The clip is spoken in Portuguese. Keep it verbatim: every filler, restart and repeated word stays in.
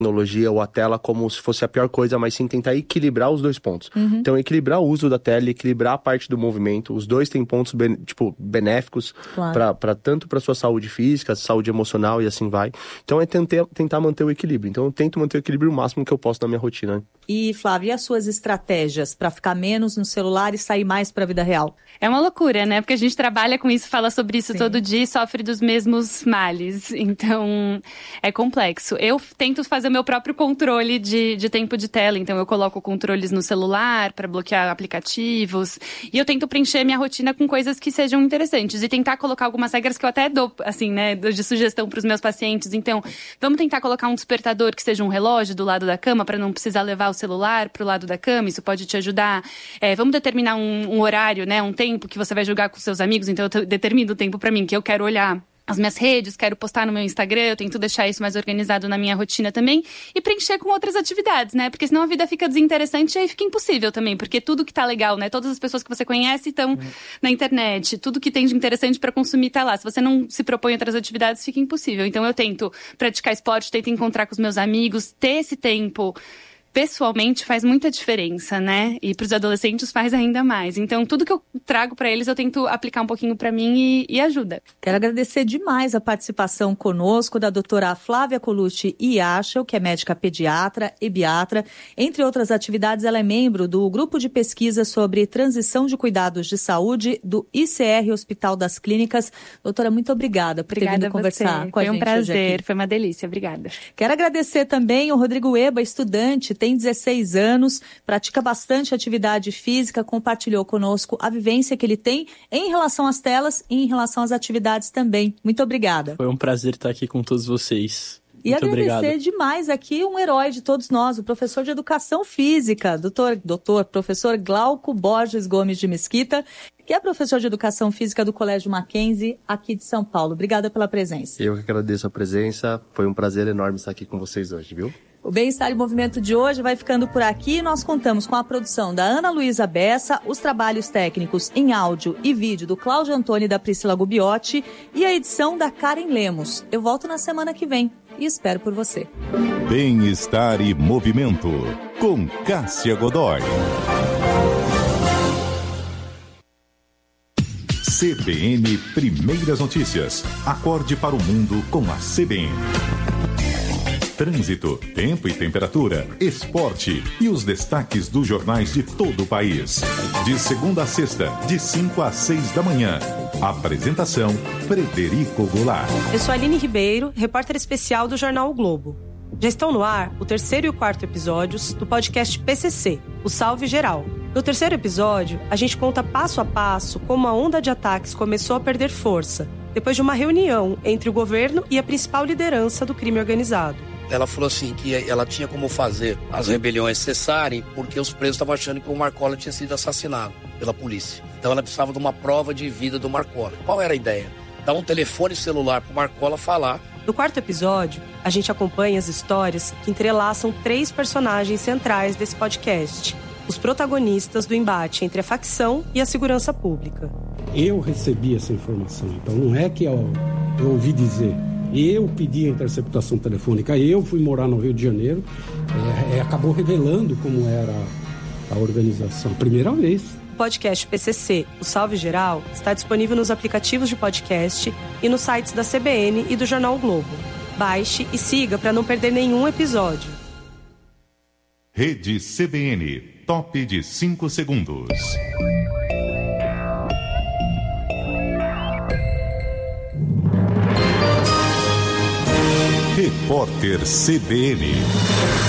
tecnologia ou a tela como se fosse a pior coisa, mas sim tentar equilibrar os dois pontos. Uhum. Então, equilibrar o uso da tela, equilibrar a parte do movimento. Os dois têm pontos ben, tipo, benéficos, claro. pra, pra, tanto para sua saúde física, saúde emocional e assim vai. Então, é tentar, tentar manter o equilíbrio. Então, eu tento manter o equilíbrio o máximo que eu posso na minha rotina. E, Flávia, e as suas estratégias para ficar menos no celular e sair mais para a vida real? É uma loucura, né? Porque a gente trabalha com isso, fala sobre isso Sim. todo dia e sofre dos mesmos males. Então, é complexo. Eu tento fazer o meu próprio controle de, de tempo de tela. Então, eu coloco controles no celular para bloquear aplicativos. E eu tento preencher minha rotina com coisas que sejam interessantes. E tentar colocar algumas regras que eu até dou, assim, né? De sugestão para os meus pacientes. Então, vamos tentar colocar um despertador que seja um relógio do lado da cama para não precisar levar o celular para o lado da cama. Isso pode te ajudar. É, vamos determinar um, um horário, né? Um tempo que você vai jogar com seus amigos. Então, eu determino o tempo para mim, que eu quero olhar as minhas redes, quero postar no meu Instagram, eu tento deixar isso mais organizado na minha rotina também e preencher com outras atividades, né? Porque senão a vida fica desinteressante e aí fica impossível também, porque tudo que tá legal, né? Todas as pessoas que você conhece estão na internet, tudo que tem de interessante para consumir tá lá. Se você não se propõe outras atividades, fica impossível. Então eu tento praticar esporte, tento encontrar com os meus amigos, ter esse tempo pessoalmente faz muita diferença, né? E para os adolescentes faz ainda mais. Então, tudo que eu trago para eles, eu tento aplicar um pouquinho para mim e, e ajuda. Quero agradecer demais a participação conosco da doutora Flávia Colucci Iachel, que é médica pediatra e biatra. Entre outras atividades, ela é membro do grupo de pesquisa sobre transição de cuidados de saúde do I C R Hospital das Clínicas. Doutora, muito obrigada por obrigada ter vindo conversar com a gente. Foi um prazer, foi uma delícia. Obrigada. Quero agradecer também o Rodrigo Eba, estudante, tem dezesseis anos, pratica bastante atividade física, compartilhou conosco a vivência que ele tem em relação às telas e em relação às atividades também. Muito obrigada. Foi um prazer estar aqui com todos vocês. E Muito agradecer obrigado. demais aqui um herói de todos nós, o professor de Educação Física, doutor, doutor, professor Glauco Borges Gomes de Mesquita, que é professor de Educação Física do Colégio Mackenzie, aqui de São Paulo. Obrigada pela presença. Eu que agradeço a presença, foi um prazer enorme estar aqui com vocês hoje, viu? O Bem-Estar em Movimento de hoje vai ficando por aqui. Nós contamos com a produção da Ana Luísa Bessa, os trabalhos técnicos em áudio e vídeo do Cláudio Antônio e da Priscila Gubiotti e a edição da Karen Lemos. Eu volto na semana que vem e espero por você. Bem-Estar e Movimento, com Cássia Godoy. C B N Primeiras Notícias. Acorde para o mundo com a C B N. Trânsito, tempo e temperatura, esporte e os destaques dos jornais de todo o país. De segunda a sexta, de cinco às seis da manhã. Apresentação, Frederico Goulart. Eu sou Aline Ribeiro, repórter especial do Jornal O Globo. Já estão no ar o terceiro e o quarto episódios do podcast P C C, o Salve Geral. No terceiro episódio, a gente conta passo a passo como a onda de ataques começou a perder força, depois de uma reunião entre o governo e a principal liderança do crime organizado. Ela falou assim que ela tinha como fazer as rebeliões cessarem porque os presos estavam achando que o Marcola tinha sido assassinado pela polícia. Então ela precisava de uma prova de vida do Marcola. Qual era a ideia? Dar um telefone celular para o Marcola falar. No quarto episódio, a gente acompanha as histórias que entrelaçam três personagens centrais desse podcast. Os protagonistas do embate entre a facção e a segurança pública. Eu recebi essa informação, então não é que eu, eu ouvi dizer. Eu pedi a interceptação telefônica, eu fui morar no Rio de Janeiro, é, é, acabou revelando como era a organização, primeira vez. O podcast P C C, o Salve Geral, está disponível nos aplicativos de podcast e nos sites da C B N e do Jornal o Globo. Baixe e siga para não perder nenhum episódio. Rede C B N, top de cinco segundos. Repórter C B N.